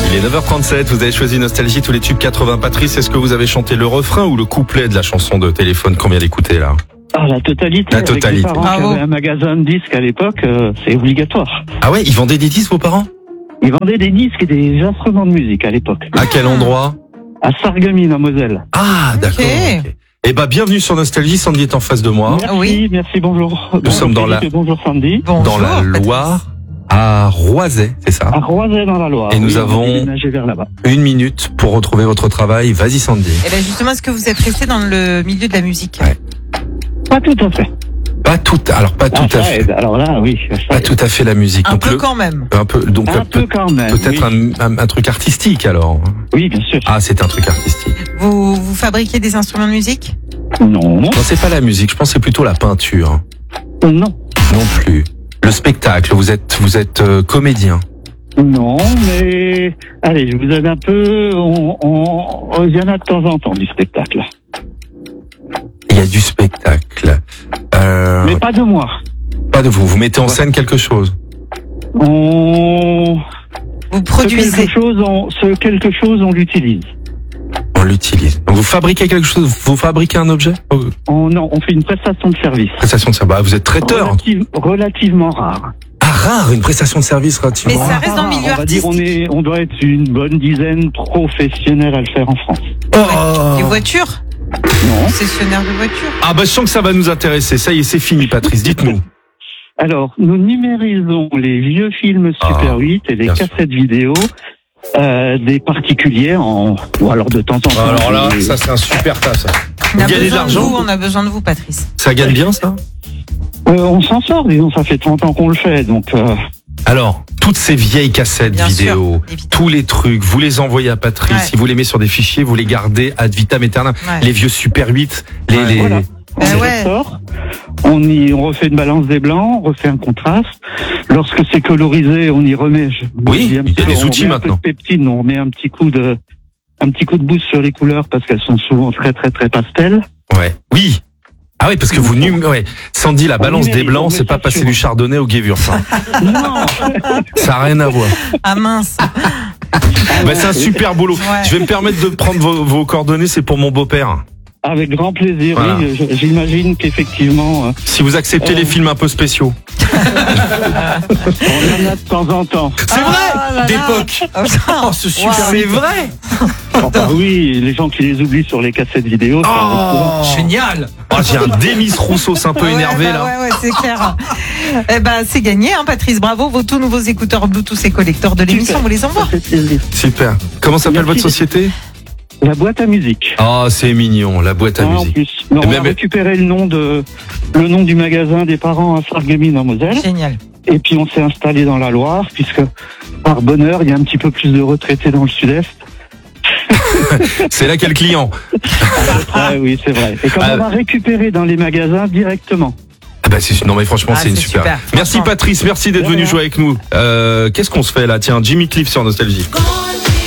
Il est 9h37, vous avez choisi Nostalgie, tous les tubes 80. Patrice, est-ce que vous avez chanté le refrain ou le couplet de la chanson de Téléphone qu'on vient d'écouter là? Ah, la totalité. La totalité. Avec mes parents qui avaient un magasin de disques à l'époque, c'est obligatoire. Ah ouais, ils vendaient des disques vos parents? Ils vendaient des disques et des instruments de musique à l'époque. À quel endroit? À Sarreguemines, en Moselle. Ah, d'accord. Ok. Ok. Eh ben, bienvenue sur Nostalgie, Sandy est en face de moi. Merci, bonjour. Nous sommes dans la... Bonjour Sandy. Bonjour, dans la Patrice. Loire, à Roisey, c'est ça? À Roisey dans la Loire. Et nous Oui, on avons- a déménagé vers là-bas. 1 minute pour retrouver votre travail. Vas-y Sandy. Eh ben justement, est-ce que vous êtes resté dans le milieu de la musique? Ouais. Pas tout à fait. Pas tout Ça à fait. aide. Alors là, oui. ça Pas aide. tout à fait la musique. Un Donc peu quand même. un peu, donc Un peu quand même. peut-être oui. un truc artistique alors. Oui, bien sûr. Ah, c'est un truc artistique. Vous fabriquez des instruments de musique? Non. Non, c'est pas la musique, je pense que c'est plutôt la peinture. Non. Non plus. Le spectacle, vous êtes comédien. Non, mais allez, je vous aide un peu. Il y en a de temps en temps du spectacle. Il y a du spectacle. Mais pas de moi. Pas de vous. Vous mettez en scène quelque chose. On... Vous Ce produisez? quelque chose, on l'utilise. On l'utilise. Donc vous fabriquez quelque chose. Vous fabriquez un objet. Non, on fait une prestation de service. Prestation de service. Bah, vous êtes traiteur. Relativement rare. Ah, rare, une prestation de service relativement. Mais ça rare. reste dans le milieu On va dire, artistique. on doit être une bonne dizaine professionnels à le faire en France. Oh. Les voitures? Non. Concessionnaire de voitures? Ah bah je sens que ça va nous intéresser. Ça y est, c'est fini, Patrice. Dites-nous. Alors, nous numérisons les vieux films Super 8 et les bien sûr. cassettes vidéo des particuliers ou alors de temps en temps. Alors là, ça c'est un super tas. Ça. On a Vous gagnez de besoin de l'argent. vous, on a besoin de vous, Patrice. Ça gagne bien ça. On s'en sort, disons, ça fait 30 ans qu'on le fait, donc Alors, toutes ces vieilles cassettes Bien vidéo, sûr, évidemment. tous les trucs, vous les envoyez à Patrice, Ouais. si vous les mettez sur des fichiers, vous les gardez ad vitam aeternam. Ouais. Les vieux Super 8, les... voilà. On Ben les ouais. ressort, on refait une balance des blancs, on refait un contraste. Lorsque c'est colorisé, on y remet. Oui, il y a des outils on met maintenant. Un peu de peptide, on met un petit coup de boost sur les couleurs parce qu'elles sont souvent très très très pastel. Ouais. Oui. Ah oui, parce que vous ouais. Sandy, la balance des numérise, blancs, on c'est met pas ça passer sur- du chardonnay au Gewürz. Non. Ça a rien à voir. Ah mince. Bah, c'est un super boulot. Ouais. Je vais me permettre de prendre vos coordonnées, c'est pour mon beau-père. Avec grand plaisir. Voilà. Oui, j'imagine qu'effectivement, Si vous acceptez les films un peu spéciaux. on en a de temps en temps. C'est Ah là là. d'époque. Oh, ce super, c'est vrai. Enfin, oui, les gens qui les oublient sur les cassettes vidéo. ça arrive souvent. Génial. Oh, j'ai un Demis Rousseau, c'est un peu énervé Ouais, là. bah ouais, c'est clair. Eh ben, c'est gagné, hein, Patrice. Bravo. Vos tout nouveaux écouteurs Bluetooth et collecteurs de l'émission, Super. on vous les envoie. Ça fait plaisir. Super. Comment s'appelle Merci. votre société? La boîte à musique. Oh, c'est mignon, la boîte à En musique. plus. Mais Eh on ben, a récupéré le nom du magasin des parents à Sarreguemines en Moselle. Génial. Et puis on s'est installé dans la Loire, puisque par bonheur, il y a un petit peu plus de retraités dans le sud-est. C'est là quel client? Ah oui, c'est vrai. Et comme Ah. on va récupérer dans les magasins directement. Ah bah non mais franchement Ah, c'est une c'est super. super. Merci Franchement. Patrice, merci d'être De venu rien. jouer avec nous. Qu'est-ce qu'on se fait là? Tiens, Jimmy Cliff sur Nostalgie. Gone